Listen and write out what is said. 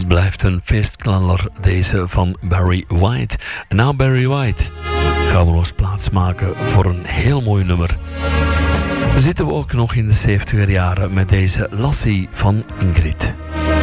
blijft een feestknaller, deze van Barry White. En na Barry White gaan we ons plaatsmaken voor een heel mooi nummer. Zitten we ook nog in de 70er jaren met deze Lassie van Ingrid.